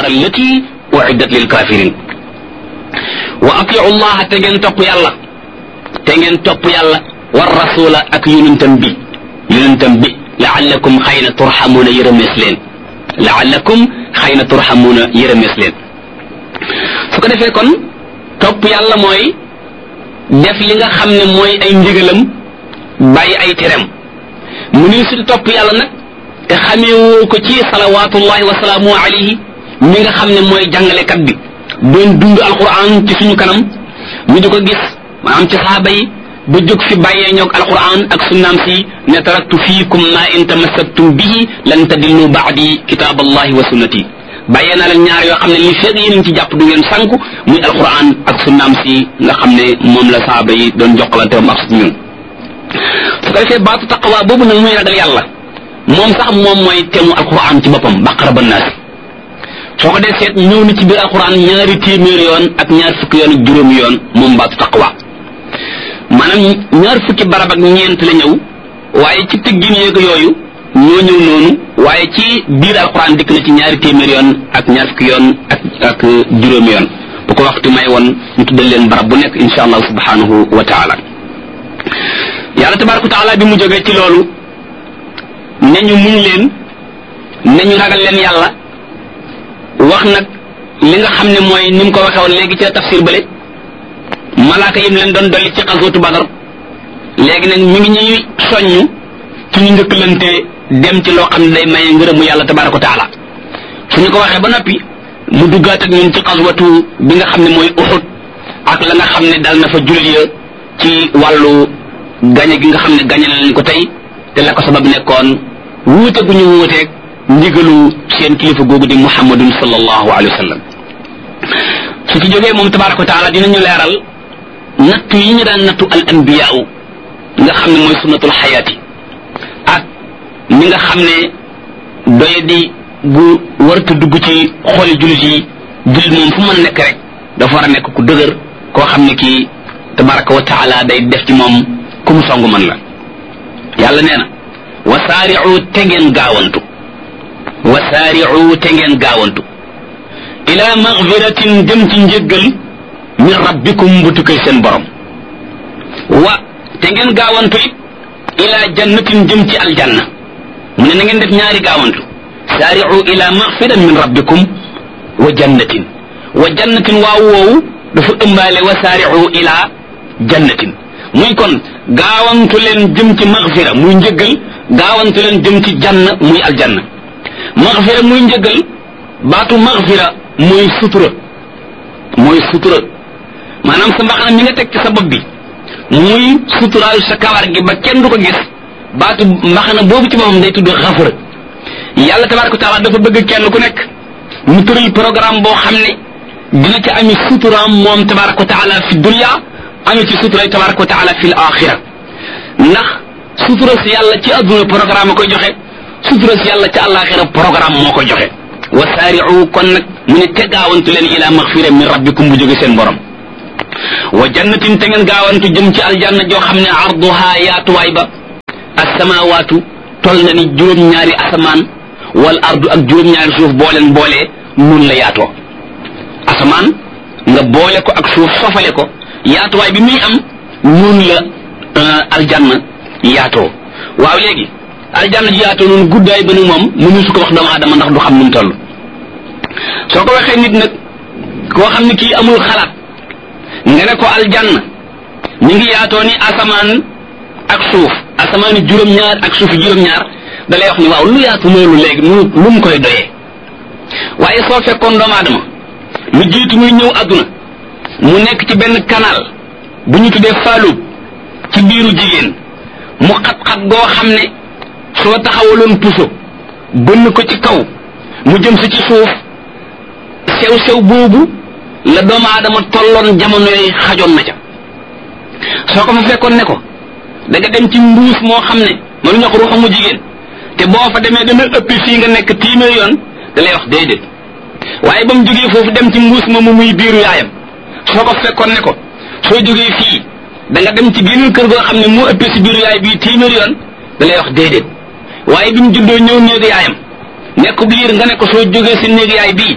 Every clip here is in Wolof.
annaar allati uiddat lil kafirin wa atiu llaha te ngeen topp yàlla war rasula ak yonentam bi laallakum xëy na turxamuuna yërëmees leen su ko defee kon topp yàlla mooy def li nga xam ne mooy ay ndigalam bàyyi ay terem mu ni su topp yàlla nag te xameewoo ko ci salawatullahi wa salaamu alayhi mi nga xam ne mooy jàngalekat bi doon dund alquran ci suñu kanam ñu di ko gis maanaam ci sahaaba yi ba jóg fi bàyyee ñoog alquran ak sunnaam si ne taraktu fiikum ma in tamassaktum bihi lan tadillu baadi kitab allahi wa sunnati bàyyee naa leen ñaar yoo xam ne li feeg yéen ci jàpp du ngeen sànku muy alquran ak sunnaam si nga xam ne moom la sahaaba yi doon jokkalante ak ñun su ko defee baatu taqwa boobu nag muy ragal yàlla moom sax moom mooy temu alquran ci boppam baqara ba naas soo ko dee seet ñëw na ci biir alquran ñaari téeméeri yoon ak ñaar fukki yoon ak juróomi yoon moom baatu taqwa maanaam ñaar fukki barab ak ñeent la ñëw waaye ci tëggin yeeg yooyu ñoo ñëw noonu waaye ci biir alquran dikk na ci ñaari téeméeri yoon ak ñaar fukki yoon ak juróomi yoon bu ko waxtu may woon ñu tuddal leen barab bu nekk insha allah subhanahu wa taala yàlla tabaraka wa taala bi mu jógee ci loolu ne ñu muñ leen ne ñu ragal leen yàlla wax nag li nga xam ne mooy ni mu ko waxee woon léegi ca tafsir bële malaaka yim leen doon dolli ci xasootu badar léegi nag mi ngi ñuy soññu ci ñu njëkkalante dem ci loo xam ne day maye ngërëmu yàlla tabaraka wa taala su ñu ko waxee ba noppi mu duggaat ak ñun ci xaswatu bi nga xam ne mooy Uhud ak la nga xam ne dal na fa jullit ya ci wàllu gañe gi nga xam ne gañe nañ ko tey te la ko sabab nekkoon wuute gu ñu wuuteeg ndigalu seen kilifa googu di muhammadun sallallahu alayhi wa sallam su ci jógee moom tabaraka wa taala dinañu leeral nattu yi ñu daan nattu al anbiyaaw nga xam ne mooy sunnatul xayaati ak ni nga xam ne doye di bu warta dugg ci xooli jullit yi jullit moom fu mën nekk rek dafa war a nekk ku dëgër koo xam ne kii tabaraka wa taala day def ci moom ku mu song mën la yàlla nee na wasaari'u te ngeen gaawantu ila magfiratin jëm ci njéggal min rabbikum bu tukkee seen borom wa te ngeen gaawantu it ila jannatin jëm ci aljanna mu ne na ngeen def ñaari gaawantu saari'u ila magfiran min rabbikum wa jannatin waaw woowu dafa ëmbaale wa saari'u ila jannatin muy kon gaawantu leen jëm ci magfira muy njëggal gaawantu leen jëm ci janna muy aljanna magfira muy njëggal baatu magfira mooy sutura maanaam sa mbaxana mi nga teg ci sa bopp bi muy suturaal sa kawar gi ba kenn du ko gis baatu mbaxana boobu ci boppam day tudd xafara yàlla tabaraka wa taala dafa bëgg kenn ku nekk mu tëral programme boo xam ne dina ci ami suturaam moom tabaraka wa taala fi dunya ami ci sutura tabaraka wa taala fi l axira ndax sutura si yàlla ci adduna programme a koy joxe sutura si yàlla ci àllaaxira programme moo koy joxe wa saari'u kon nag mu ne te gaawantu leen ila maxfira min rabbikum bu jóge seen borom wa jannatin te ngeen gaawantu jëm ci aljanna joo xam ne arduha yaatuwaay ba asamawaatu tol na ni juróom-ñaari asamaan wal ardu ak juróom-ñaari suuf booleen boolee nun la yaatoo asamaan nga boole ko ak suuf sofale ko yaatuwaay bi muy am nun la aljanna yaatoo waaw léegi aljanna ji yaatoo noonu guddaay ba nag moom mënu su ko wax doomu aadama ndax du xam nu mu toll soo ko waxee nit nag koo xam ne kii amul xalaat nga ne ko aljanna ñu ngi yaatoo ni asamaan ak suuf asamaani juróom-ñaar ak suufi juróom-ñaar da lay wax ni waaw lu yaatu loolu léegi lu mu koy doyee waaye soo fekkoon doomu aadama lu jiitu muy ñëw adduna mu nekk ci benn canal bu ñu tuddee faalub ci biiru jigéen mu xat-xat goo xam ne soo taxawaloon puso bënn ko ci kaw mu jëm si ci suuf sew-sew boobu la doomu aadama tolloon jamono yi xajoon na ca soo ko fa fekkoon ne ko da nga dem ci mbuus moo xam ne mënuñu ko ruuxamu jigéen te boo fa demee dana ëppi fii nga nekk téeméer yoon da lay wax déedéet waaye ba mu jógee foofu dem ci mbuus ma mu muy biiru yaayam soo ko fekkoon ne ko soo jógee fii da nga dem ci geneen kër goo xam ne moo ëppee si biiru yaay bii téeméer yoon da lay wax déedéet waaye bi mu juddoo ñëw néegu yaayam nekk biir nga ne ko soo jógee si néegu yaay bii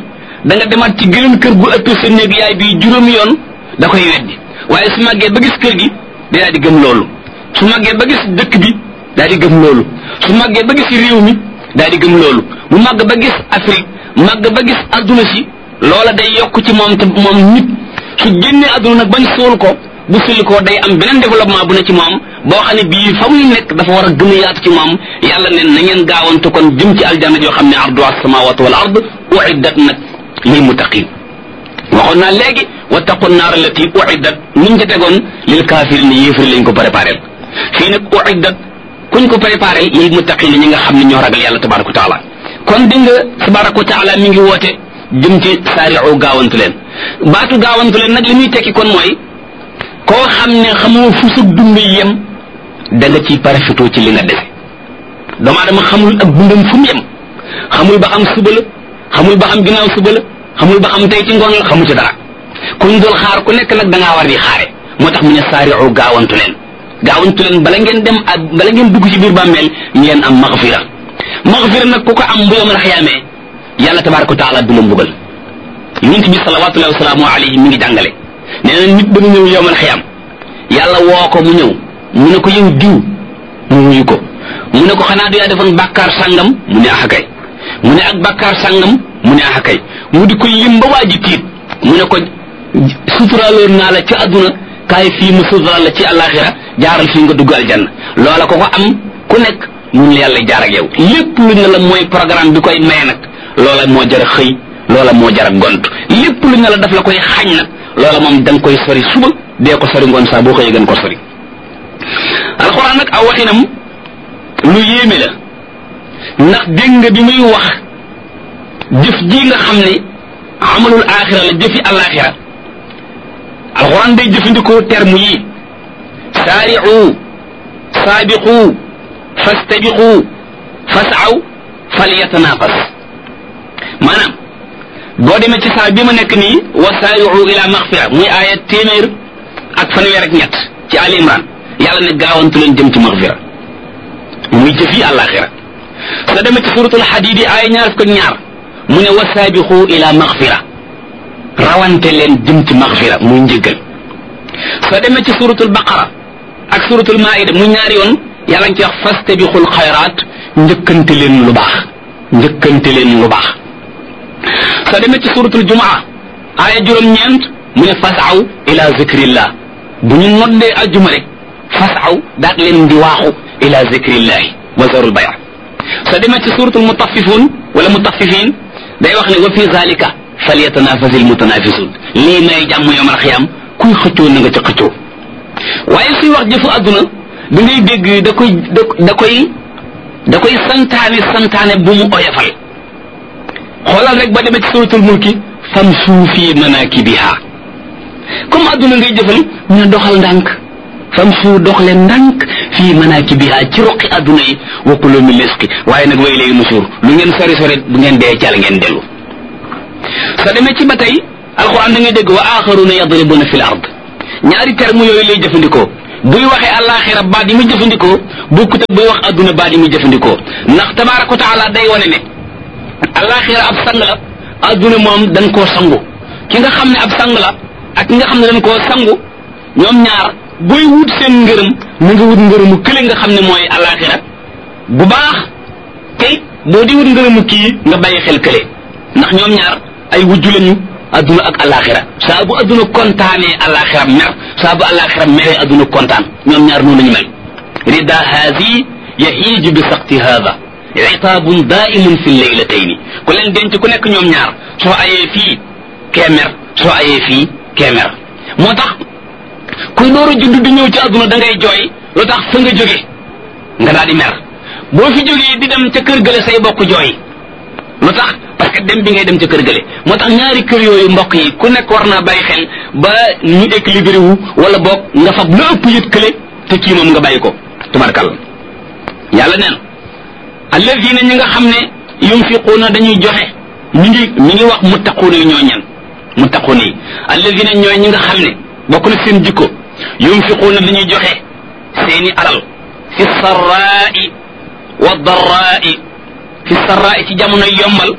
da nga demaat ci geneen kër gu ëpp sa néeg yaay bi juróomi yoon da koy weddi waaye su màggee ba gis kër gi daal di gëm loolu su màggee ba gis dëkk bi daal di gëm loolu su màggee ba gis réew mi daal di gëm loolu mu màgg ba gis Afrique màgg ba gis adduna si loola day yokk ci moom te moom nit su génnee adduna nag bañ suul ko bu sulli ko day am beneen développement bu ne ci moom boo xam ne bii fa muy nekk dafa war a gën a yaatu ci moom yàlla ne na ngeen gaawantu kon jëm ci aljanna joo xam ne arduha samawatu wal ard uiddat nag lil muttaqin waxoon naa léegi wattaqu naar allati uiddat nuñ ca tegoon lil kafirin yéefari lañ ko préparé fii nag uiddat kuñ ko préparé lil muttaqin ñi nga xam ne ñoo ragal yàlla tabaraka wa taala kon di nga tabaraka wa taala mi ngi woote jëm ci saari'u gaawantu leen baatu gaawantu leen nag li muy tekki kon mooy koo xam ne xamoo fu sa dund yem da nga ciy parafitoo ci li nga dese doomu aadama xamul ak dundam fu mu yem xamul ba xam suba la xamul ba xam ginnaaw suba la xamul ba xam tey ci ngoon la xamu ci dara kuñ dul xaar ku nekk nag da ngaa war di xaare moo tax mu ne saari'u gaawantu leen bala ngeen dem ak bala ngeen dugg ci biir bàmmeel ngeen am maxfira nag ku ko am bu yawmal xiyaamee yàlla tabaraka wa taala du la mbugal yonent bi salawatullahi wa salaamu alayhi mi ngi jàngale nee na nit ba mu ñëw yawmal xiyaam yàlla woo ko mu ñëw mu ne ko yow diw mu wuyu ko mu ne ko xanaa du yaa defoon bàkkaar sàngam mu ne ax kay mu ne ak bàkkaar sàngam mu ne ax kay mu di ko lim ba waa ji tiit mu ne ko suturaaloon naa la ci àdduna kaay fii mu suturaal la ci àllaaxira jaaral fii nga dugg aljanna loola ko ko am ku nekk mun la yàlla jaar ak yow lépp lu ne la mooy programme bi koy maye nag loola moo jar a xëy loola moo jar a gont lépp lu ne la daf la koy xañ nag loola moom da nga koy sori suba dee ko sori ngoon saa boo xëyee gën ko sori alxuraan nag aw waxinam lu yéeme la ndax dégg nga bi muy wax jëf ji nga xam ne amalul axira la jëfi alaxira alxuraan day jëfandikoo terme yi saari'u saabiqu fastabiqu fasaw falyatanafas maanaam boo demee ci saa bi ma nekk nii wa saari'u ila maxfira muy aaya téeméer ak fanweer ak ñett ci Ali Imran yàlla ne gaawantu leen jëm ci maxfira muy jëfi àllaaxira soo demee ci suratul Hadiid aaya ñaar fukk ak ñaar mu ne wa saabiqu ila maxfira rawante leen jëm ci maxfira muy njëggal soo demee ci suratul Baqara ak suratul Maa'ida muy ñaari yoon yàlla ngi ci wax fastabiqul xayraat njëkkante leen lu baax njëkkante leen lu baax soo demee ci suratul Jumaa aaya juróom-ñeent mu ne fasaw ila zikrillah bu ñu noddee ajjuma rek fasaw daat leen di waaxu ila zikrillahi wa zarul bay' soo demee ci suratul mutaffifun wala mutaffifin day wax ne wa fi zalika falyatanafasil mutanafisun lii may jàmm yawmal xiyaam kuy xëccoo na nga ca xëccoo waaye suy wax jëfu adduna da ngay dégg da koy santaane bu mu oyofal xoolal rek ba demee ci suratul mulki famshu fi manakibiha comme adduna ngay jëfal ñu ne doxal ndànk famshu dox leen ndànk fii manakibiha ci roqi adduna yi wa kulu min rizqi waaye nag way léegi nusuur lu ngeen sori bu ngeen dee cal ngeen dellu soo demee ci ba tey alquran da ngay dégg wa axaruna yadribuna fil ard ñaari terme yooyu lay jëfandikoo buy waxee àllaaxira baat yi muy jëfandikoo bokkut ak buy wax adduna baat yi muy jëfandikoo ndax tabaaraka wa taala day wane ne àllaaxira ab sang la adduna moom dañ koo sangu ki nga xam ne ab sang la ak ki nga xam ne dañ koo sangu ñoom ñaar booy wut seen ngërëm na nga wut ngërëmu kële nga xam ne mooy àllaaxira bu baax tey boo di wut ngërëmu kii nga bàyyi xel kële ndax ñoom ñaar ay wujju lañu adduna ak àllaaxira saa bu adduna kontaanee àllaaxira mer saa bu àllaaxira meree adduna kontaan ñoom ñaar noonu lañu mel rida haadi yahiiju bi saqti haada itaabun daimun fi leylatayni ku leen denc ku nekk ñoom ñaar soo ayee fii keemer soo ayee fii keemer moo tax kuy door a judd di ñëw ci adduna da ngay jooy lu tax fa nga jóge nga daal di mer boo fi jógee di dem ca kër gële say bokk jooy lu tax parce que dem bi ngay dem ca kër gële moo tax ñaari kër yooyu mbokk yi ku nekk war naa bàyyi xel ba ñu équilibré wu wala boog nga fab la ëpp yët kële te kii moom nga bàyyi ko tubarkalla yàlla neen alladina ñi nga xam ne yunfiquuna dañuy joxe mi ngi wax muttaquuna yi ñoo ñan muttaquuna yi alladina ñooy ñi nga xam ne bokk na seen jikko yunfiquuna dañuy joxe seeni alal fi sarraai wa darraai fi sarraai ci jamonoy yombal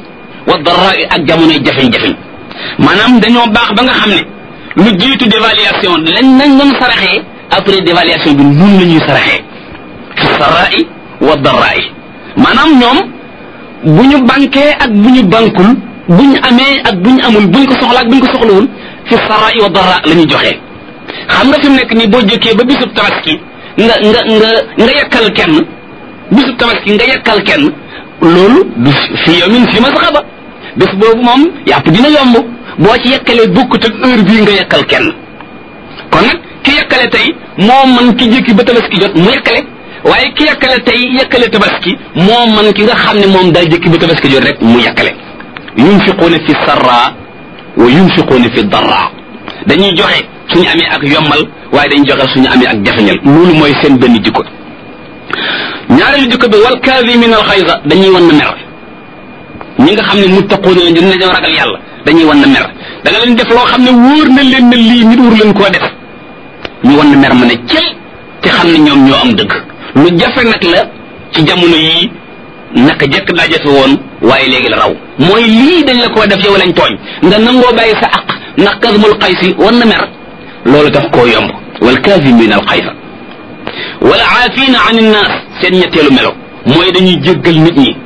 wa darra'i ak jamonoy jafeñ-jafeñ maanaam dañoo baax ba nga xam ne lu jiitu dévaluation nañ doon saraxee après dévaluation bi nun la ñuy saraxee fi sarra'i wa darra'i maanaam ñoom bu ñu banquee ak bu ñu bankul bu ñu amee ak bu ñu amul bu ñu ko soxla ak bu ñu ko soxlawul fi sarra'i wa darra la ñuy joxe xam nga fi mu nekk nii boo jëkkee ba bisub tabaski nga yekkal kenn bisub tabaski nga yekkal kenn loolu du fi yawmin fi masxaba bés boobu moom yàpp dina yomb boo ci yekkalee bokkut ak heure bii nga yekkal kenn kon nag ki yekkale tey moo man ki jëkki ba tabaski jot mu yekkale waaye ki yekkale tey yekkale tabaski moo man ki nga xam ne moom daa jëkki ba tabaski jot rek mu yekkale yunfiquuna fi sarra wa yunfiquuna fi darra dañuy joxe suñu amee ak yombal waaye dañuy joxe suñu amee ak jafeñal loolu mooy seen benn jikko ñaareelu jikko bi wal kaazimiina al xayza dañuy wan na mer ñi nga xam ne muttaquuna lañ dañoo ragal yàlla dañuy wan na mer da nga leen def loo xam ne wóor na leen ne lii nit wóor leen koo def ñu wan na mer ma ne cel te xam ne ñoom ñoo am dëgg lu jafe nag la ci jamono yii naka jekk daa jafe woon waaye léegi la raw mooy lii dañ la koo def yow lañ tooñ nga nangoo bàyyi sa aq ndax kasmul xaysi wan na mer loolu daf koo yomb wal kaazimiina al xaysa wal aafiina an innaas seen ñetteelu melo mooy dañuy jéggal nit ñi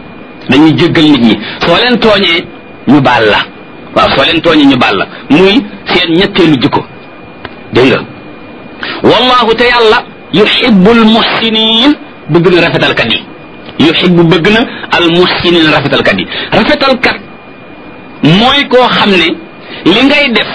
soo leen tooñee ñu baal la waaw soo leen tooñee ñu baal la muy seen ñetteelu jikko dégg nga wallahu te yàlla yuhibbul muhsinin bëgg na rafetalkat yi yuhibbu bëgg na al muhsinin rafetalkat yi rafetalkat mooy koo xam ne li ngay def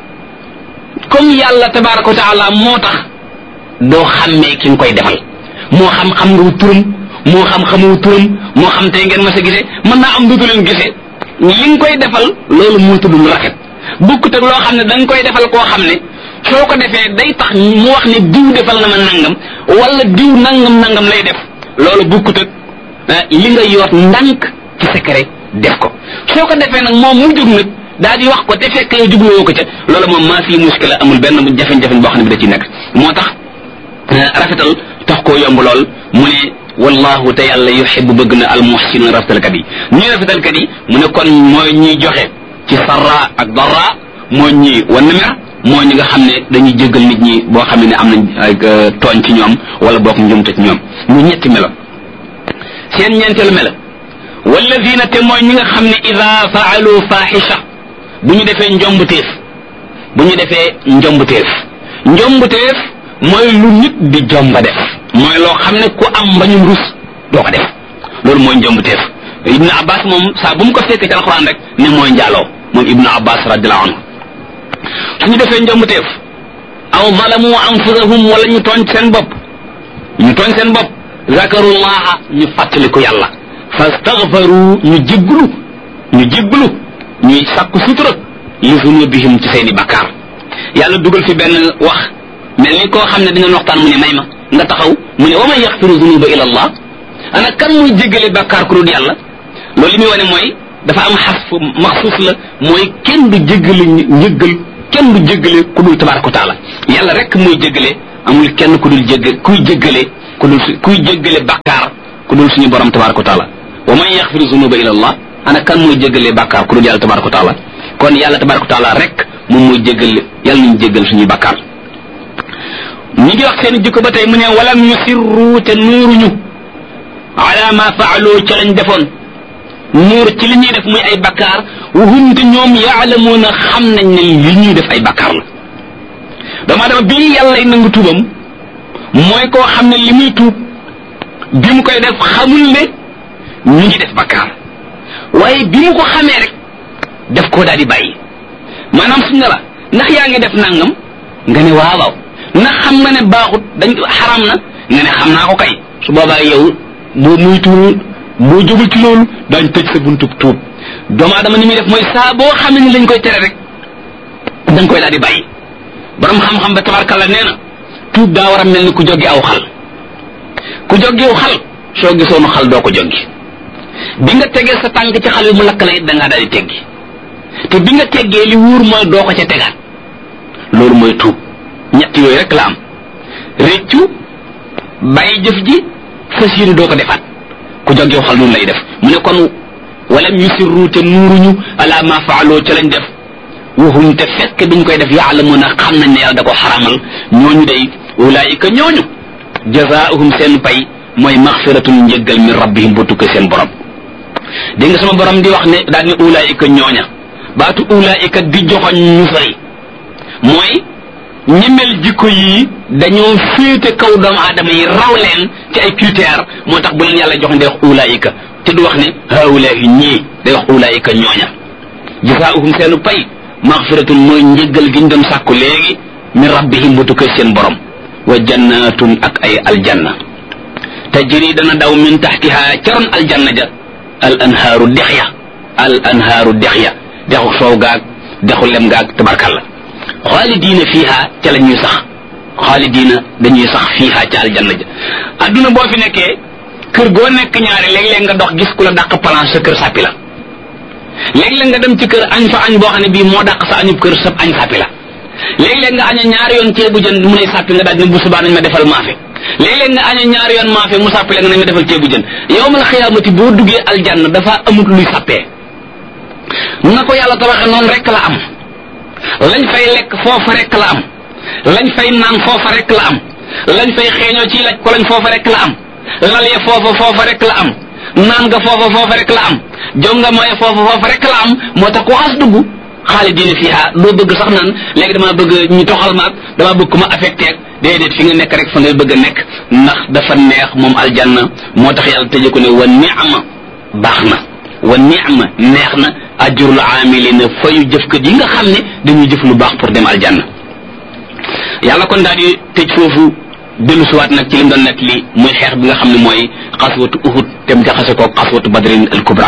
comme yàlla tabaraka wa taala moo tax doo xàmmee ki nga koy defal moo xam nga turam moo xamoo turam moo xam tey ngeen mas a gisee mën naa am dootu leen gisee li nga koy defal loolu moo tudd lu rafet bukkut ak loo xam ne dañ koy defal koo xam ne soo ko defee day tax mu wax ne diw defal na ma nangam wala diw nangam lay def loolu bukkut ak li nga yor ndànk ci secret def ko soo ko defee nag moom mu jóg nag daal di wax ko te fekk yow jubluwoo ko ca loolu moom maa fi muskila amul benn jafe-jafe boo xam ne bi da ci nekk moo tax rafetal tax koo yomb lool mu ne wallahu te yàlla yuhibbu bëgg na al muhsinin rafetalkat yi ñuy rafetalkat yi mu ne kon mooy ñuy joxe ci sarra ak darra mooy ñi wan na mer mooy ñi nga xam ne dañuy jéggal nit ñi boo xam ne am nañ ay tooñ ci ñoom wala bokk njumte ci ñoom ñu ñetti melo seen ñeenteelu melo walladina te mooy ñi nga xam ne ida faalu fahisha bu ñu defee njombuteef mooy lu nit di jomba def mooy loo xam ne ku am mbañum rus doo ko def loolu mooy njombuteef ibnu abbas moom saa bu mu ko fekkee ci alxuraan rek ne mooy njaaloo moom ibnu abbas radiallahu anhu suñu defee njombuteef aw zalamu anfusahum wala ñu tooñ seen bopp zakarullaha ñu fàttaliku yàlla fastaghfaru ñu jégglu ñuy sàkku sutura li zunubihim ci seeni bakkaar yàlla dugal fi benn wax mel ni koo xam ne dina waxtaan mu ne may ma nga taxaw mu ne wa man yaxfiru zunuba illa allah ana kan muy jéggale bakkaar ku dul yàlla loolu li muy wane mooy dafa am xasf maxsuus la mooy kenn du jéggale ku dul tabaraka wa taala yàlla rek muy jéggale amul kenn ku dul kuy jéggale bakkaar ku dul suñu borom tabaraka wa taala wa man yaxfiru zunuba illa allah ana kan muy jéggale bakkaar ku dul yàlla tabaraka wa taala kon yàlla tabaraka wa taala rek moom muy jéggale yàlla nañu jéggal suñuy bakkaar ñi ngi wax seen jikko ba tey mu ne walam yusirru te nuuruñu ala ma faalu ca lañ defoon nuur ci li ñuy def muy ay bakkaar wahum te ñoom yaalamuuna xam nañ ne li ñuy def ay bakkaar la dama dama bii yàlla ay nangu tuubam mooy koo xam ne li muy tuub bi mu koy def xamul ne ñu ngi def bakkaar waaye bi mu ko xamee rek def koo daal di bàyyi maanaam suñ ne la ndax yaa ngi def nangam nga ne waaw ndax xam nga ne baaxut dañ ko xaram na nga ne xam naa ko kay su boobaa yow boo muytuwul boo jógul ci loolu daañ tëj sa buntu tuub doomu aadama ni muy def mooy saa boo xam ne lañ koy tere rek dañ koy daal di bàyyi borom xam-xam ba tabarkalla nee na tuub daa war a mel ni ku joggi aw xal ku joggi aw xal soo gisoonu xal doo ko joggi bi nga tegee sa tànk ci xal bi mu lakk la it da ngaa daal di teggi te bi nga teggee li wuur mooy doo ko ca tegaat loolu mooy tuub ñett yooyu rek la am réccu bàyyi jëf ji fas yéene doo ko defaat ku joggi aw xal noonu lay def mu ne kon walam yusirru te nuuruñu ala ma faaloo ca lañ def waxum te fekk biñ koy def ya'lamuna xam nañ ne yàlla da ko xaramal ñooñu day ulaayika ñooñu jazaa'uhum seen pay mooy maxfiratun njëggal min rabbihim bu tukkee seen borom. dégg nga sama borom di wax ne daal ne ulaayika ñooña baatu ulaayika di joxoñ ñu sori mooy ñi mel jikko yi dañoo féete kaw doomu aadama yi raw leen ci ay critères moo tax bu leen yàlla jox day wax ulaayika te du wax ne haulaahi ñii day wax ulaayika ñooña jazaa'uhum seenu pay maxfiratun mooy njëggal gi ñu doon sàkku léegi min rabbihim bu tukkee seen borom wa jannatun ak ay aljanna tajri dana daw min taxtiha caroon aljanna ja al anhaaru dex ya al anhaaru dex ya dexu soow gaag dexu lem gaag tabarkalla xaalidiina fiiha ca la ñuy sax xaalidiina dañuy sax fiiha ca aljanna ja adduna boo fi nekkee kër goo nekk ñaari léeg-léeg nga dox gis ku la dàq plan sa kër sàppi la léeg-léeg nga dem ci kër añ fa añ boo xam ne bii moo dàq sa añub kër sab añ sàppi la léeg-léeg nga aña ñaari yoon ceebu jën mu ne sàppi nga daal ne bu subaa nañ ma defal maafe léeg-léeg nga aña ñaari yoon maafe mu sàppi la nga nañ ma defal ceebu jën yawmal xiyaamati boo duggee aljanna dafa amut luy sàppee na ko yàlla tabaxe noonu rek la am lañ fay lekk foofa rek la am lañ fay naan foofa rek la am lañ fay xeeñoo ci laj ko lañ foofa rek la am lal ya foofa rek la am naan nga foofa rek la am jonga mooy foofa rek la am moo tax ku xas dugg xaalidiina fiiha doo bëgg sax naan léegi damaa bëgg ñu toxal maag damaa bëgg ku ma affecté ak déedéet fi nga nekk rek fa ngay bëgg a nekk ndax dafa neex moom aljanna moo tax yàlla tëje ko ne wa ni'ma baax na wa ni'ma neex na ajrul aamilina fayu jëfkat yi nga xam ne dañuy jëf lu baax pour dem aljanna yàlla kon daal di tëj foofu dellu siwaat nag ci lim doon nekk li muy xeex bi nga xam ne mooy xaswatu uhud te mu jaxase ko xaswatu badrin al kubra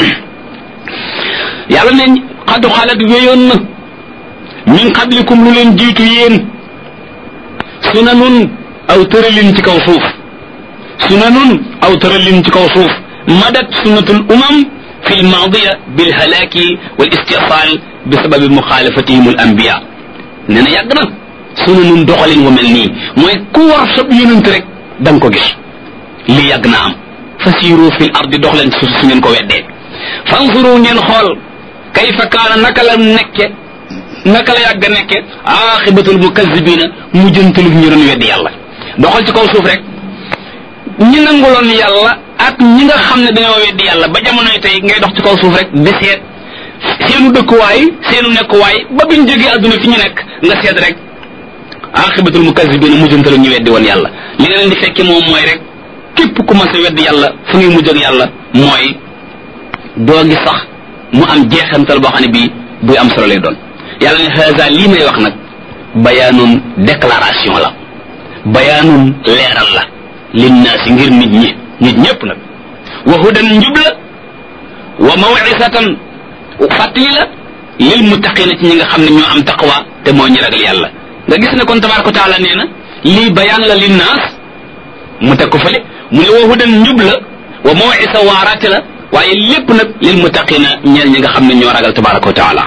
yàlla ne xadu xalat wéyoon na min qablikum lu leen jiitu yéen sunanun aw tëralin ci kaw suuf sunanun aw tëralin ci kaw suuf madat sunnatul umam fi lmaadiya bilhalaaki wal istisal bi sababi muxaalafatihim al anbiya nee na yàgg na sunanun doxalin wu mel nii mooy ku war sab yonent rek da nga ko gis lii yàgg na am fasiru fi l ardi dox leen suuf su ngeen ko weddee fansuru ngeen xool kayfa kaana naka la nekke naka la yàgg nekke aaxibatul mukazibina mujjantalu ñu doon weddi yàlla doxal ci kaw suuf rek ñi nanguloon yàlla ak ñi nga xam ne dañoo weddi yàlla ba jamonoy tey ngay dox ci kaw suuf rek di seet seenu dëkkuwaay seenu nekkuwaay ba biñ jógee adduna fi ñu nekk nga seet rek aaxibatul mukazibina mujjantalu ñu weddi woon yàlla li nga leen di fekke moom mooy rek képp ku mas a weddi yàlla fu ngay mujj ak yàlla mooy doo gis sax mu am jeexantal boo xam ne bii buy am solo lay doon yàlla ne haza lii may wax nag bayaanun déclaration la bayaanun leeral la linnaasi ngir nit ñépp nag wa hudan njub la wa maw'izatan fàttali la lil muttaqina ci ñi nga xam ne ñoo am taqwa te moo ñi ragal yàlla nga gis ne kon tabaaraka taala nee na lii bayaan la linnaas mu teg ko fële mu ne wa hudan njub la wa maw'iza waaraate la waaye lépp nag lil muttaqina ñeel ñi nga xam ne ñoo ragal tabaraka wa taala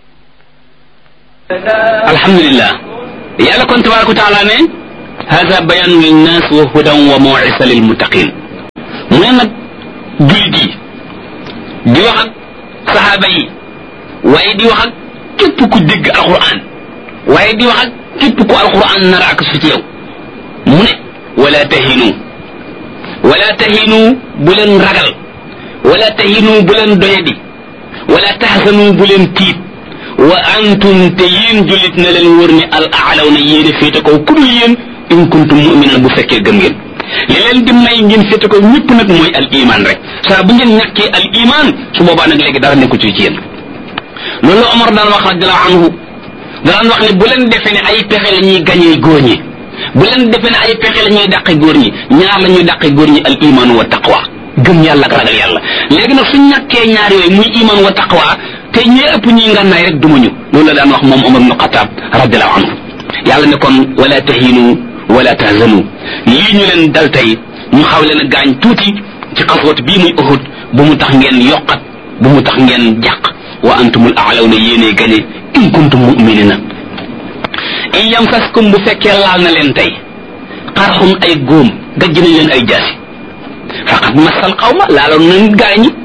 alhamdulillah yàlla kon tabaraka wa taala ne hada bayanu linnas wa hudan wa maw'isa lil muttaqin mu ne nag jullit yi di wax ak sahaaba yi waaye di wax ak képp ku dégg alquran waaye di wax ak képp ku alquran nar ak su ci yow mu ne wala tahinu bu leen ragal wala tahinu bu leen doyadi wala tahzanu bu leen tiit wa antum te yéen jullit na leen wër ne al aalaw na yéen a féete kaw ku dul yéen in kuntum mu'minin bu fekkee gëm ngeen li leen di may ngeen féete kaw ñëpp nag mooy al iman rek saa bu ngeen ñàkkee al iman su boobaa nag léegi dara nekku ci yéen loolu la Omar daan wax radiallahu anhu daan wax ne bu leen defee ne ay pexe la ñuy gañee góor ñi bu leen defee ne ay pexe la ñuy dàqe góor ñi ñaar la ñuy dàqe góor ñi al iman wa taqwa gëm yàlla ak ragal yàlla léegi nag suñ ñàkkee ñaar yooyu muy iman wa taqwa te ñee ëpp ñuy ngànnaay rek dumañu loolu la daan wax moom Omar ibn Khattab radiallahu anhu yàlla ne kon wala tahinu wala tahzanu lii ñu leen dal tey ñu xaw leen a gaañ tuuti ci xaswat bii muy Uhud bu mu tax ngeen yokkat bu mu tax ngeen jàq wa antumul a'lawna yéenee gañe in kuntum mu'minina in yamsaskum bu fekkee laal na leen tey xarxum ay góom gajj nañ leen ay jaasi faqad masal xawma laaloon nañ gaañi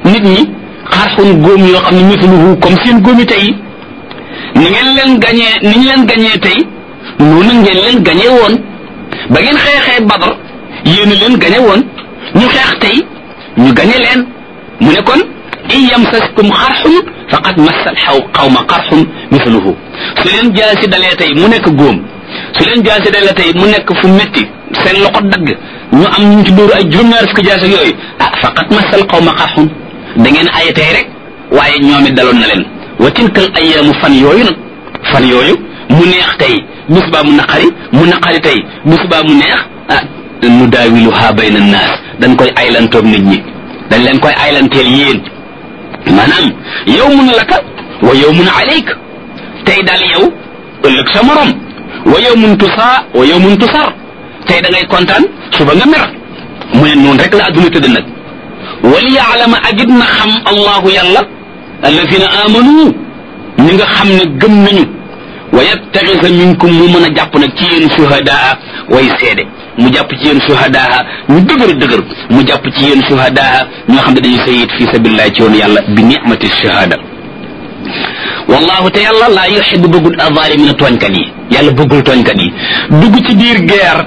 nit ñi xarxun góom yoo xam ne misluhu comme seen góomi tey ni ngeen leen gañee ni ñu leen gañee tey noonu ngeen leen gañee woon ba ngeen xeexee Badr yéen leen gañe woon ñu xeex tey ñu gañe leen mu ne kon in yamsaskum xarxun faqad massal qawma xarxun misluhu su leen jaasi dalee tey mu nekk góom su leen jaasi dalee tey mu nekk fu metti seen loxo dagg ñu am ñu ci dóoru ay juróom-ñaar fukki jaasi yooyu faqad massal qawma xarxun da ngeen aye tey rek waaye ñoom it daloon na leen wa tilkal ayyaamu fan yooyu nag fan yooyu mu neex tey bis baa mu naqari tey bis baa mu neex nu daawiluha bayna naas dañ koy aylantoog nit ñi dañ leen koy aylanteel yéen maanaam yawmun laka wa yawmun alayk tey daal yow ëllëg sa morom wa yawmun tusar tey da ngay kontaan suba nga mer mu ne noonu rek la adduna tëdd nag wali yaalama agit na xam allahu yàlla alladina amanu ñi nga xam ne gëm nañu wa yattaxisa minkum mu mën a jàpp nag ci yéen shuhadaa way seede mu jàpp ci yéen shuhadaa ñu dëgër mu jàpp ci yéen shuhadaa ñoo xam ne dañuy sayid fi sabilillah ci yoon yàlla bi ni'mati shahada wallahu te yàlla laa yuhibbu bëggul azalimina tooñkat yi yàlla bëggul tooñkat yi dugg ci biir guerre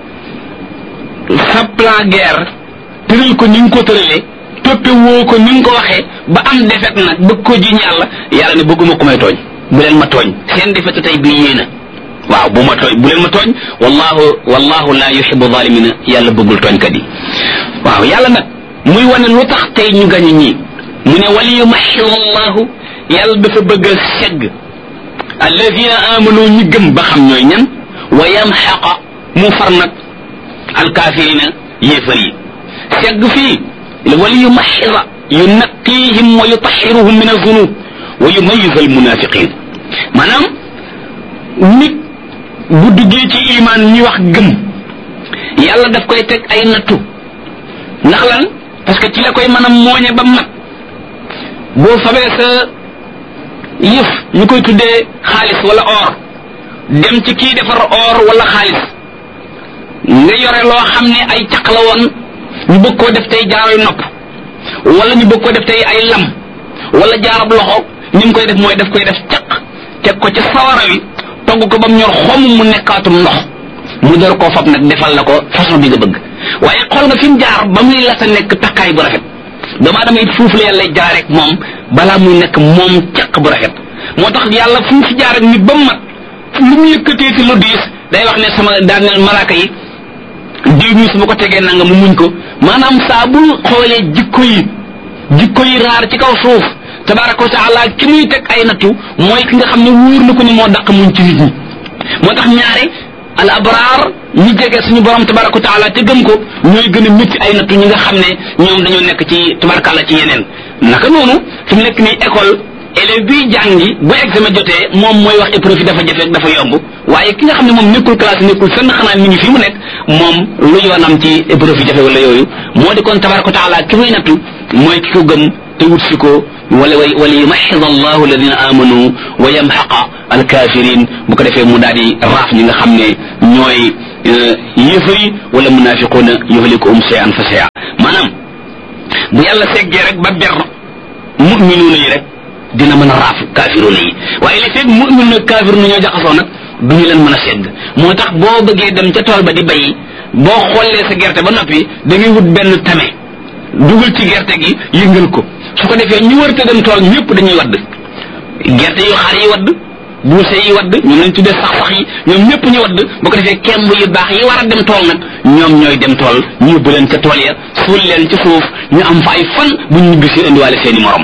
sa plan guerre tëral ko ni nga ko tëralee toppe woo ko ni nga ko waxee ba am defet nag bëgg ko jiñ yàlla ne bëgguma ko may tooñ bu leen ma tooñ seen defetu tey bii yéena waaw bu leen ma tooñ wallahu la yuhibbu zalimina yàlla bëggul tooñkat yi waaw yàlla nag muy wane lu tax tey ñu gañu ñii mu ne wali yumaxiu allahu yàlla dafa bëgg a segg alladina amanu ñi gëm ba xam ñooy ñan wa yamxaqa mu far nag alkaafirina yéefar yi segg fii wali yumaxira yunaqihim wa yutaxiruhum min azunub wa yumayiz almunafiqin maanaam nit bu duggee ci iman ñi wax gëm yàlla daf koy teg ay nattu ndax lan parce que ci la koy mën a mooñe ba mat boo fabee sa yëf ñu koy tuddee xaalis wala or dem ci kii defar or wala xaalis nga yore loo xam ne ay caq la woon ñu bëgg koo def tey jaaroy nopp wala ñu bëgg koo def tey ay lam wala jaarab loxo ni mu koy def mooy daf koy def caq teg ko ci sawara wi togg ko ba mu ñor xomm mu nekkaatum ndox mu door koo fab nag defal la ko façon bi nga bëgg waaye xool nga fi mu jaar ba muy la sa nekk takkaay bu rafet doomu aadama it foofu la yàlla jaar rek moom balaa muy nekk moom caq bu rafet moo tax yàlla fu mu fi jaar ak nit ba mu mat lu mu yëkkatee ci lu diis day wax ne sama daaneel malaaka yi diw mi su ma ko tegee nanga mu muñ ko maanaam saa bu xoolee jikko yi raar ci kaw suuf tabaraka wa taala ki muy teg ay nattu mooy ki nga xam ne wóor na ko ni moo daq muñ ci nit ñi moo tax ñaare al abraar ñi jege suñu borom tabaraka wa taala te gëm ko ñooy gën a métti ay nattu ñi nga xam ne ñoom dañoo nekk ci tabarakàlla ci yeneen naka noonu fi mu nekk nii école élève biy jàngi bu examen jotee moom mooy wax épreuve dafa jafe dafa yomb waaye ki nga xam ne moom nekkul classe nekkul fenn xanaa mi ngi fi mu nekk moom lu yoonam ci épreuve jafe wala yooyu moo di kon tabaraka wa taala ki muy nattu mooy ki ko gëm te wut si ko wala yumaxiz allahu alladina amanu wa yamxaqa alkafirin bu ko defee mu daal di raaf ñi nga xam ne ñooy yéefari wala munafiquna yuhlikuhum shay'an fa shay'a maanaam bu yàlla seggee rek ba ber muminuuna yi rek dina mën a raaf kafiruna yi waaye li fekk muminuuna kafiruna ñoo jaxasoo nag duñu leen mën a segg moo tax boo bëggee dem ca tool ba di bayi boo xollee sa gerte ba noppi da ngay wut benn tame dugal ci gerte gi yëngal ko su ko defee ñu wër te dem tool ñëpp dañuy wadd gerte yu xar yi wadd buuse yi wadd ñoom lañ tuddee sax yi ñoom ñëpp ñu wadd bu ko defee kemb yu baax yi war a dem tool nag ñoom ñooy dem tool ñu yóbbu leen ca tool ya suul leen ci suuf ñu am fa ay fan bu ñu ñibbisi indiwaale seeni morom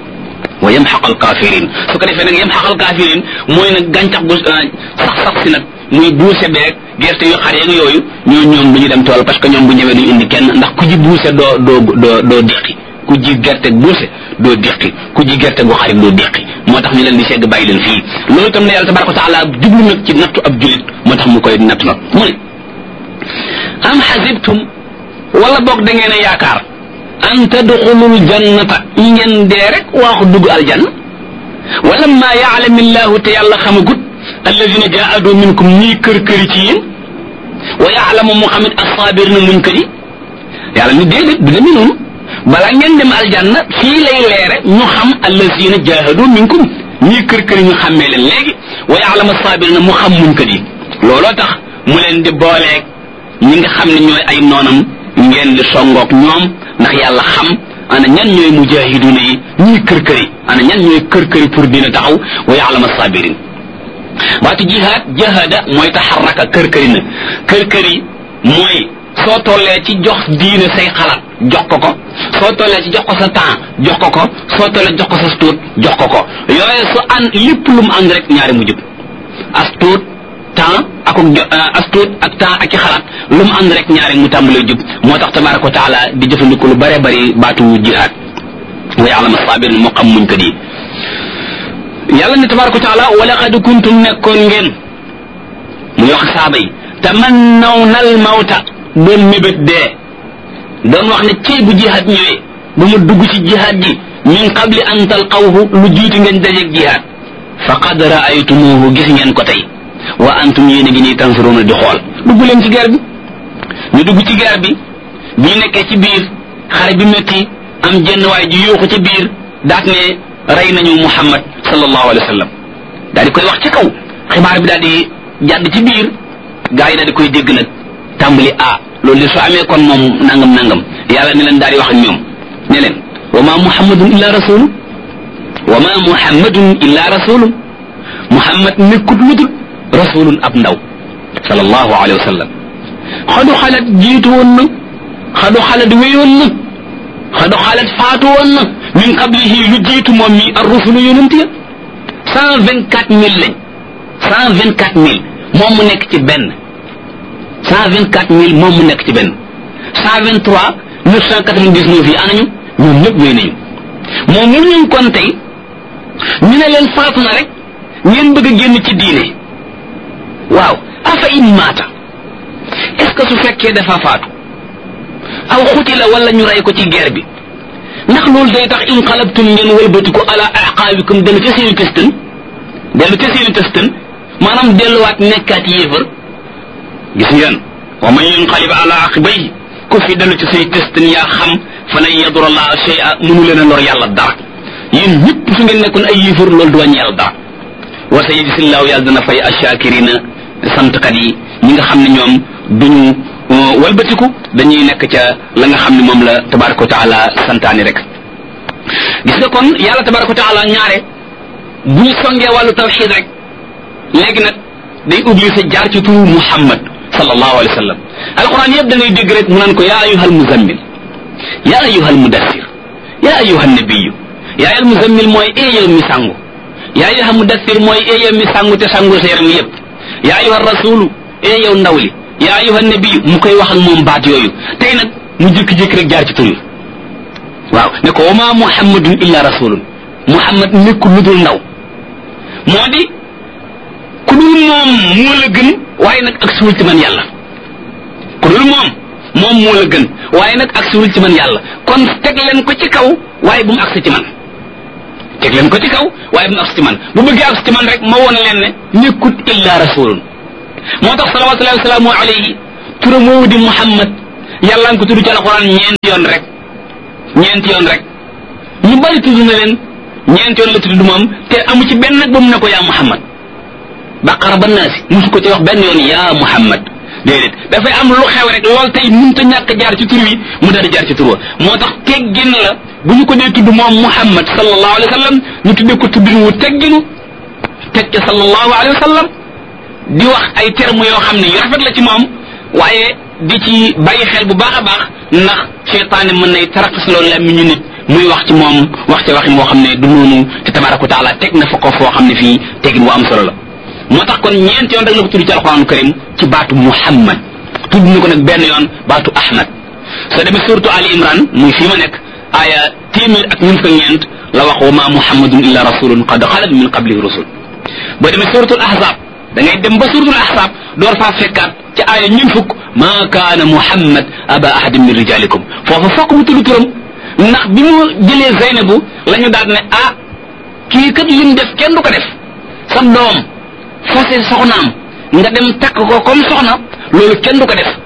wa yamxaqal kafirin su ko defee nag yamxaqal kafirin mooy nag gàncax gu sax si nag muy buuse beeg gerte yu xar yeeg yooyu ñoom du ñu dem tool parce que ñoom bu ñëwee duñu indi kenn ndax ku ji buuse doo déqi ku ji gerte buuse doo déqi ku ji gerte gu xarit doo déqi moo tax ñu leen di segg bàyyi leen fii loolu itam ne yàlla tabaraka wa taala jublu nag ci nattu ab julit moo tax mu koy nattu nag mu ne am xasibtum wala boog da ngeen a yaakaar an tadxulul jannata ngeen dee rek waaxu dugg aljanna wala ma yaalamillahu te yàlla xamagut alladina jaadu minkum ñii kër-këri ci yéen wa yaalamu mu xamit assaabir na muñ kër yi yàlla ni déedéet du demee noonu bala ngeen dem aljanna fii lay leere ñu xam allazina jahadu minkum ñii kër ñu xàmmee leen léegi wa ya'lamu as-sabirina mu xam muñ ko di looloo tax mu leen di booleeg ñi nga xam ne ñooy ay noonam ngeen di songoog ñoom ndax yàlla xam ana ñan ñooy mujahiduna yi ñii kër yi ana ñan ñooy kër yi pour dina taxaw wa ya'lamu as-sabirin baatu jihaad jahada mooy taxarraka kër yi na kër yi mooy soo tollee ci jox diine say xalaat jox ko ko soo tollee ci jox ko sa temps jox ko ko soo tollee jox ko sa stuut jox ko ko yooyu su an lépp lu mu ànd rek ñaari mu jub as tuut temps as tuut ak temps ak ci xalaat lu mu ànd rek ñaari mu tàmbalee jub moo tax tabaraka wa taala di jëfandiku lu bare bari baatu jihaad wa ya'lamu as-sabirin moo xam muñ ko di yàlla ne tabaraka wa taala wa laqad kuntum nekkoon ngeen muy wax saaba yi tamannawna al-mawta doon mébét dee doon wax ne cey bu jihaad ñëwee ba mu dugg ci jihaad ji min qabli an talqawhu lu jiitu ngeen dajeeg jihaad faqad ra'aytumuhu gis ngeen ko tey wa antum yéen a ngi nii tansuruna di xool dugg leen ci guerre bi ñu dugg ci guerre bi bi ñu nekkee ci biir xare bi métti am jenn waay ji yuuxu ci biir daat ne rey nañu Muhammad sallallahu alayhi wa sallam daal di koy wax ci kaw xibaar bi daal di jàdd ci biir gaa yi daal di koy dégg nag tàmbali loolu de su amee kon moom nangam yàlla ne leen daal di wax ak ñoom ne leen wa ma muhammadun illa rasulun wa ma muhammadun illa rasulun muhammad nekkut lu dul rasulun ab ndaw sallallahu alayhi wa sallam xadu xalat jiitu woon na xadu xalat wéyoon na xadu xalat faatu woon na min qablihi lu jiitu moom mi ar rusulu yonent ya 124 000 lañ 124 000 moom mu nekk ci benn 124 000 moom mu nekk ci benn 123 999 yi anañu ñoom ñëpp wéy nañu moom mu ñu kon tey ñu ne leen faatu na rek ngeen bëgg a génn ci diine waaw afa in maata est-ce que su fekkee dafa faatu aw xutila wala ñu rey ko ci guerre bi ndax loolu day tax inqalabtum ngeen wëlbatiku ala aqaabikum dellu ca seeni tëstan maanaam delluwaat nekkaat yéefar gis ngeen wa man yanqalib ala aqibayhi ku fi dellu ci say tëstan yaa xam fa lan yadurra llaha shay'a mënu leen a lor yàlla dara yéen ñëpp su ngeen nekkoon ay yéefar loolu du wàññi yàlla dara wa sayajzillahu yàlla dana fay ashakirina santkat yi ñi nga xam ne ñoom duñu walbatiku dañuy nekk ca la nga xam ne moom la tabaraka wa taala santaani rek gis nga kon yàlla tabaraka wa taala ñaare bu ñu songee wàllu tawxid rek léegi nag day obligé jaar ci turu Muhammad sallallahu alayhi wa sallam alquran yëpp da ngay dégg rek mu naan ko yaa ayyuhal muzammil yaa ayyuhal mudassir yaa ayyuhan nabiyyu yaa ayyuhal muzammil mooy yow mi sangu yaa ayyuhal mudassir mooy yow mi sangu te sangu sa yaram yëpp yaa ayyuhar rasulu yow ndaw li yaa ayyuhan nabiyyu mu koy wax ak moom baat yooyu tey nag mu jékki-jékki rek jaar ci tur yi waaw ne ko wa ma muhammadun illa rasulun muhammad nekkul lu dul ndaw moo di ku dul moom moo la gën waaye nag ak siwul ci man yàlla ku dul moom moo la gën waaye nag ak siwul ci man yàlla kon teg leen ko ci kaw waaye bu mu agsi ci man teg leen ko ci kaw waaye bu mu agsi ci man bu bëggee agsi ci man rek ma woon leen ne nekkut illa rasulun moo tax salawatullahi wa salaamu alayhi turam woowu di Muhammad yàlla nga ko tudd ci alquran ñeenti yoon rek ñu bari tudd na leen ñeenti yoon la tudd moom te amu ci benn nag ba mu ne ko yaa Muhammad baqara ba naasi musu ko ci wax benn yoon yaa Muhammad déedéet dafay am lu xew rek lool tey mënut a ñàkk jaar ci tur wi mu daal di jaar ci tur wa moo tax teggin la bu ñu ko dee tudd moom Muhammad sallallahu alayhi wa sallam ñu tuddee ko tuddin wu tegginu teg ca sallallahu alayhi wa sallam di wax ay termes yoo xam ne yu rafet la ci moom waaye di ci bàyyi xel bu baax a baax ndax seytaane mën nay taraxas loolu la mi ñu nit muy wax ci moom wax ci waxin moo xam ne du noonu te tabaraka wa taala teg na fa ko foo xam ne fii tegin wu am solo la moo tax kon ñeent yoon rek la ko tudd ci alquran karim ci baatu Muhammad tudd na ko nag benn yoon baatu Ahmad soo demee suratu Ali Imran muy fii ma nekk aaya 100 la wax wa ma muhammadun illa rasulun qad xalat min qablihi rusul boo demee suratul ahzab da ngay dem ba suratul ahzab door faa fekkaat ci aaya 40 ma kaana muhammad aba ahadin min rijalikum foofu fokk mu tudd turam ndax bi mu jëlee Zeynabu la ñu daal ne kii kat lim def kenn du ko def sa doom fase soxnaam nga dem takk ko comme soxna loolu kenn du ko def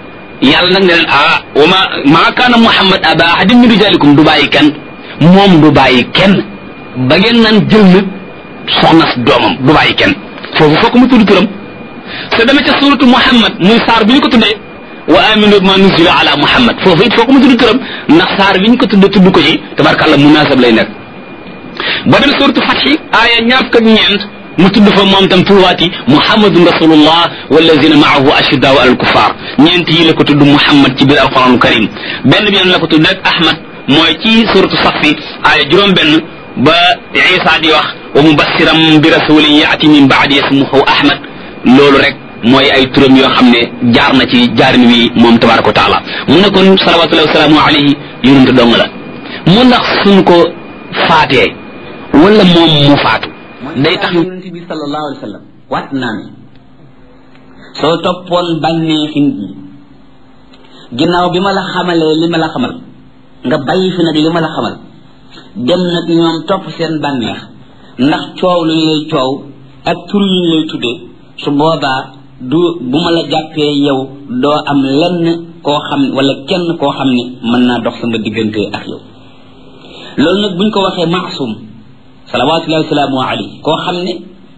yàlla nag ne leen wama maa kaana muhammad aba ahadin min rijalikum du bàyyi kenn moom du bàyyi kenn ba ngeen naan jël na soxna doomam du bàyyi kenn foofu fokk mu tudd turam sa dama ca suratu muhammad muy saar bi ñu ko tuddee wa aminu ma nuzila ala muhammad foofu it fokk mu tudd turam ndax saar bi ñu ko tudd ko ci tabarkàlla munasab lay nekk ba dem suratu fathi aaya ñaar fukk ak ñeent mu tudd fa moom tam tuwaati muhammadun rasulullah wallazina maahu ashiddaau alal kuffar ñeent yi la ko tudd muhammad ci biir alquranul karim benn bi la ko tudd rek ahmad mooy ci suratu safi aaya juróom benn ba isa di wax wa mubassiram bi rasulin yaati min baadi ismuhu ahmad loolu rek mooy ay turam yoo xam ne jaar na ci jaarin wi moom tabaraka wa taala mu ne kon salawatullahi wa salaamu alayhi yonent dong la mu ndax suñ ko faatee wala moom mu faatu day tax yonent bi sallallahu alayhi wa sallam waat naa ne soo toppoon bànneexi nit ñi ginnaaw bi ma la xamalee li ma la xamal nga bàyyi fi nag li ma la xamal dem nag ñoom topp seen bànneex ndax coow lu ñu lay coow ak tur yu ñu lay tuddee su boobaa du bu ma la jàppee yow doo am lenn koo xam wala kenn koo xam ne mën naa dox sama diggante ak yow loolu nag buñ ko waxee maasum salawatullahi wasalaamu alayhi koo xam ne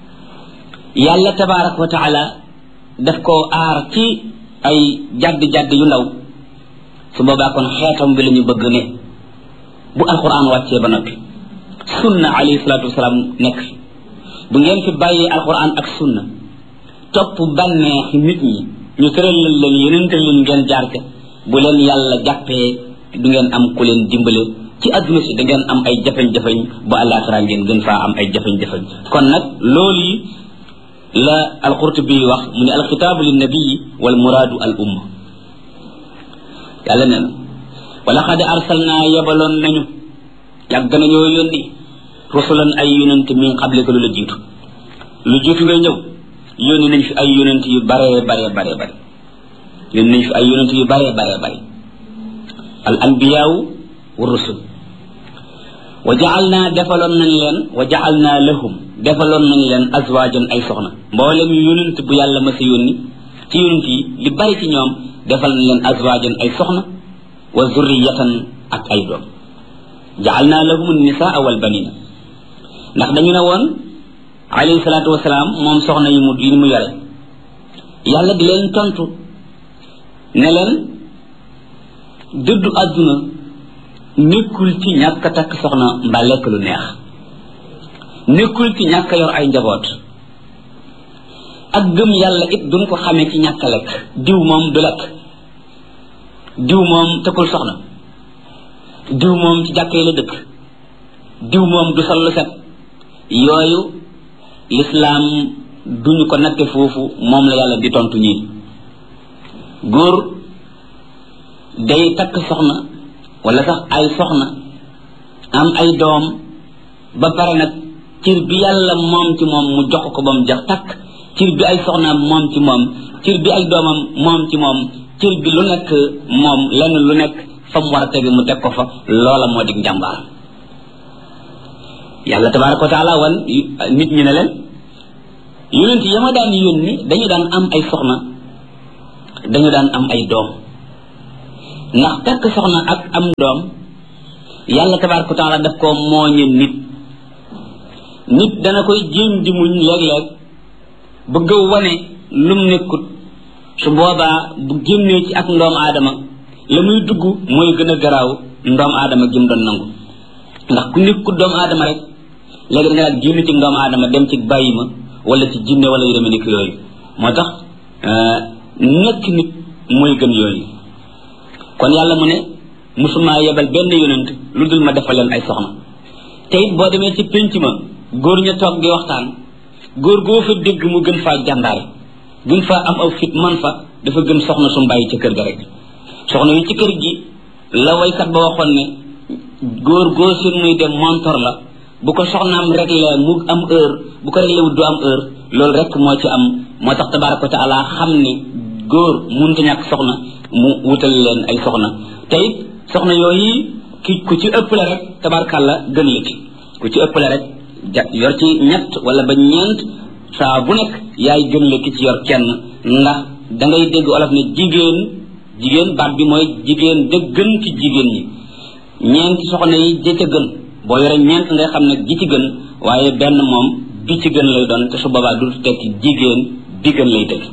yàlla tabaraka wa taala daf koo aar ci ay jadd-jadd yu ndaw su boobaa kon xeetam bi la ñu bëgg ne bu alquran wàccee ba noppi sunna alayhi salatu wasalaam nekk fi bu ngeen fi bàyyee alquran ak sunna topp bànneexi nit ñi ñu tëral leen yeneen leen ngeen jaar ca bu leen yàlla jàppee du ngeen am ku leen dimbale ci adduna si da ngeen am ay jafeñ-jafeñ bu àllaaxira ngeen gën faa am ay jafeñ-jafeñ kon nag loolu yi la alqurtubi wax mu ne alxitaabu linnabii wal muraadu al umma yàlla nee na wala xad arsalnaa yebaloon nañu yàgg nañoo yónni rusulan ay yonent min qablika lu la jiitu lu jiitu ngay ñëw yónni nañ fi ay yonent yu bare yónni nañ fi ay yonent yu bare al anbiyaawu wa rusul wa ja'alnaa defaloon nañ leen wa ja'alnaa lahum defaloon nañ leen azwaajan ay soxna mboolem yonent bu yàlla ma sa yónni ci yonent yi li bari ci ñoom defal nañ leen azwaajan ay soxna wa zurriyatan ak ay doom ja'alnaa lahum nisaa wal banina ndax dañu ne woon alayhi salaatu wasalaam moom soxna yi mu yore yàlla di leen tontu ne leen dëddu àdduna nekkul ci ñàkk a takk soxna mbaa lekk lu neex nekkul ci ñàkk a yor ay njaboot ak gëm yàlla it duñ ko xamee ci ñàkk a lekk diw moom du lekk diw moom takkul soxna diw moom ci jàkk yi la dëkk diw moom du sol lu set yooyu lislaam duñu ko natte foofu moom la yàlla di tontu ñii góor day takk soxna wala sax ay soxna am ay doom ba pare nag cir bi yàlla moom ci moom mu jox ko ba mu jax takk cir bi ay soxnaam moom ci moom cir bi ay doomam moom ci moom cir bi lu nekk moom lenn lu nekk fa mu war a tege mu teg ko fa loola moo dig njàmbaar yàlla tabaraka wa taala wan nit ñi ne leen yonent yama daan yónni dañu daan am ay soxna dañu daan am ay doom ndax takk soxna ak am doom yàlla tabaraka wa taala daf koo mooñe nit dana koy jéem di muñ léeg-léeg bëgg a wane lum nekkut su boobaa bu génnee ci ak ndoom aadama la muy dugg mooy gën a garaaw ndoom aadama jëm doon nangu ndax ku nekkut doomu aadama rek léegi da nga daal génn ci ndoom aadama dem ci bàyyi ma wala ci jinne wala yu demee nekk yooyu moo tax nekk nit mooy gën yooyu kon yàlla mu ne musuma yebal benn yonent lu dul ma defal leen ay soxna te it boo demee ci pénc ma góor ña toog di waxtaan góor goo fa dégg mu gën faa jàmbaare gën faa am aw fit man fa dafa gën soxna su mbàyyi ci kër ga rek soxna yi ci kër gi la waykat ba waxoon ne góor goo seen muy dem montor la bu ko soxnaam réglé mu am heure bu ko réglé wut du am heure loolu rek moo ci am moo tax tabaraka wa taala xam ne góor mënut a ñàkk soxna mu wutal leen ay soxna te it soxna yooyu ku ci ëpp la rek tabarakàlla gën la ci ku ci ëpp la rek yor ci ñett wala ba ñeent saa bu nekk yaay gën la ki ci yor kenn ndax da ngay dégg olof ne jigéen jigéen baat bi mooy jigéen ja gën ci jigéen ñi ñeenti soxna yi ja ca gën boo yore ñeent nga xam ne gi ci gën waaye benn moom bi ci gën lay doon te su boobaa du tekki jigéen bi gën lay tekki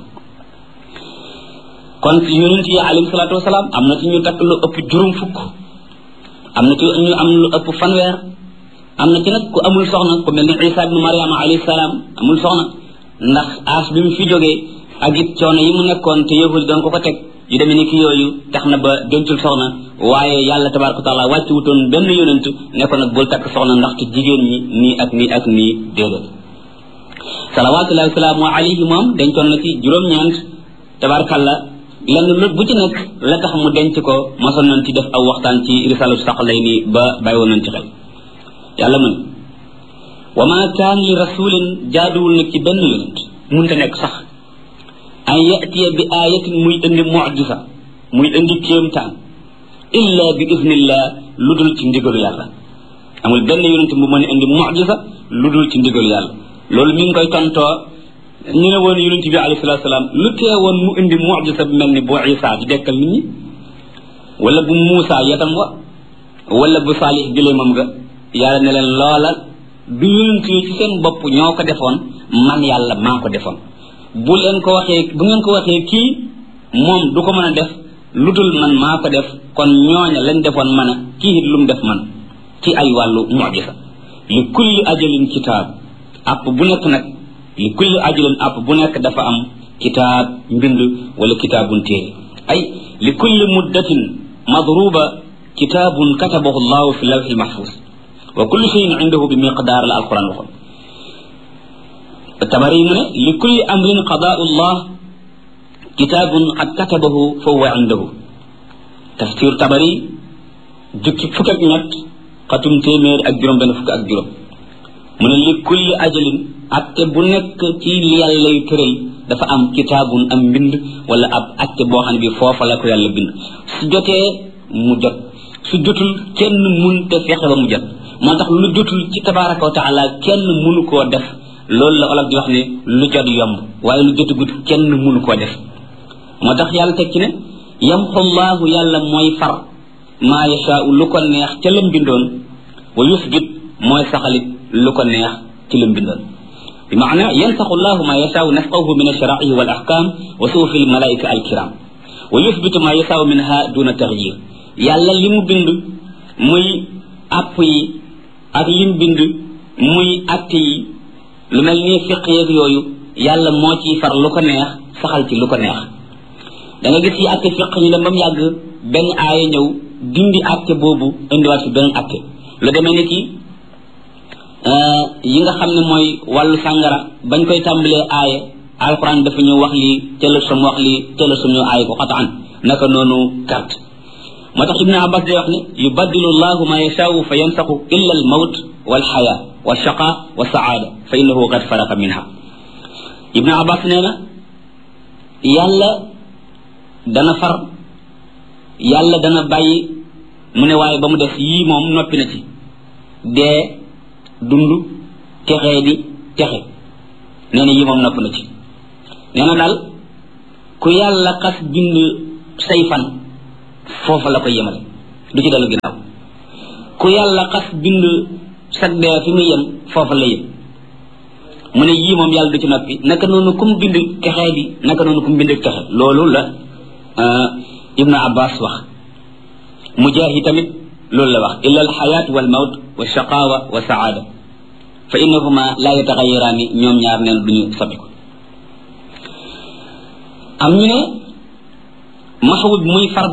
kon ci yonent yi alayhi salaatu wasalaam am na ci ñu takk lu ëpp juróom fukk am na ci ñu am lu ëpp fanweer am na ci nag ku amul soxna ku mel ni Isa ibnu Maryama alayhi salaam amul soxna ndax aas bi mu fi jógee ak it coono yi mu nekkoon te yahudi doon ko teg yu demee ni ki yooyu tax na ba dencul soxna waaye yàlla tabaaraka wa taala wàcc wutoon benn yonent ne ko nag bul takk soxna ndaxte jigéen ñi nii ak nii ak nii déedéet salawaatullahi wa salaamu alayhi moom dencoon na ci juróom-ñeent tabarakallah lenn lu bu ci nekk la tax mu denc ko mosoon nañ ci def aw waxtaan ci risalatu Saqalayni ba bàyyi woon nañ ci xel yàlla mu ne wa ma kaan li rasulin jaaduwul nag ci benn yonent munta nekk sax an yatiya bi ayatin muy indi mu'jiza muy indi kéemtaan illa bi iznillah lu dul ci ndigalu yàlla amul benn yonent bu mën a indi mu'jiza lu dul ci ndigalu yàlla loolu mi ngi koy tontoo ñu ne woon yonent bi alayhi salaatu salaam lu tee woon mu indi mu'jiza bu mel ni bu Isa di dekkal nit ñi wala bu Muusa yatam wa wala bu Saalih gileemam ga yàlla ne leen loola du yonent yi ci seen bopp ñoo ko defoon man yàlla maa ko defoon bu ngeen ko waxee kii moom du ko mën a def lu dul man maa ko def kon ñooña lañ defoon man a kii it lu mu def man ci ay wàllu mu'jiza li kulli ajalin kitaab app bu nekk nag li kulli ajalin app bu nekk dafa am kitaab mbind wala kitaabun téere ay li kulli muddatin madruba kitaabun katabahu llahu fi lawhil mahfuz wa kullu shay'in indahu bi miqdaar la alquran waxoon Tabari mu ne li kulli amrin qadaa'u llah kitaabun qad katabahu fa huwa indahu tafsir Tabari jukki fukk ak ñett xatum téeméer ak juróom benn fukk ak juróom mu ne li kulli ajalin atte bu nekk ci li yàllay tëral dafa am kitaabun am mbind wala ab atte boo xam ne bi foofa la ko yàlla bind su jotee mu jot su jotul kenn mun te fexe ba mu jot moo tax lu jotul ci tabaraka wa taala kenn munu koo def loolu la olof di wax ne lu jot yomb waaye lu jotagut kenn munu koo def moo tax yàlla teg ci ne yamxullaahu yàlla mooy far maa yashaau lu ko neex ca lam bindoon wa yusbit mooy saxalit lu ko neex ci lam bindoon bi maana yansaxu llahu maa yashaau nasqahu min alsharaihi wal ahkam wa suufi almalaika alkiram wa yusbitu maa yashaau minha duna taxyir yàlla li mu bind muy àpp yi ak lim bind muy atte yi lu mel ni fiq yeeg yooyu yàlla moo ciy far lu ko neex saxal ci lu ko neex da nga gis yi atte fiq ñu dem ba mu yàgg benn aaya ñëw dindi atte boobu indiwaat fi beneen atte lu demee ni ki yi nga xam ne mooy wàllu sàngara bañ koy tàmbalee aaya alquran dafa ñëw wax lii teel a wax lii teel a ñëw aaya ko xataan naka noonu carte moo tax ibnu abbas day wax ne yubaddilu llahu ma yashaau fa yansaxu illa al mawt wal xayaa wa shaqa wa saada fa innahu qad faraqa minha ibnu abbas nee na yàlla dana far yàlla dana bàyyi mu ne waaye ba mu def yii moom noppi na ci dee dund texee di texe nee na yii moom noppi na ci nee na daal ku yàlla xas bind say fan foofa la ko yemale du ci dellu ginnaaw ku yàlla xas bind sag dee fi muy yem foofa la yem mu ne yii moom yàlla du ci noppi naka noonu kum bind texee di naka noonu kum bind texe loolu la ibnu abbas wax mujahid tamit loolu la wax illa alxayaat wal mawt wa shaqaawa wa saada fa innahuma la yataxayiraani ñoom ñaar neen duñu soppi ko am ñu ne maxawut muy far